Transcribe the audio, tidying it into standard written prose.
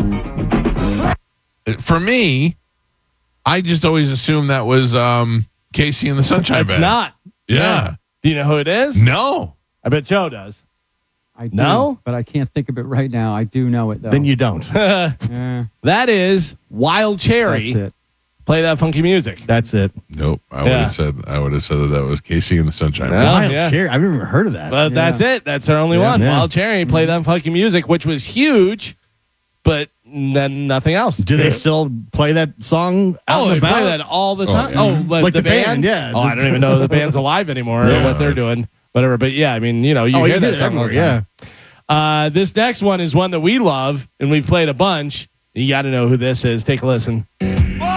For me, I just always assumed that was Casey and the Sunshine It's Band. not. Yeah. Do you know who it is? No. I bet Joe does. I do, No? but I can't think of it right now. I do know it, though. Then you don't. Yeah, That is Wild Cherry. that's it. Play that funky music. That's it. Nope. I would have said that was Casey and the Sunshine Band. Yeah. Wild yeah. Cherry. I've never heard of that. But that's it. That's our only one. Yeah. Wild Cherry. Play that funky music, which was huge, but then nothing else. Do they still play that song out They and about? play that all the time. yeah. Like the band? yeah. Oh, I don't even know if the band's alive anymore or Yeah. what they're doing. Whatever. But yeah, I mean, you you hear hear that it song all the everywhere, time. This next one is one that we love, and we've played a bunch. You got to know who this is. Take a listen.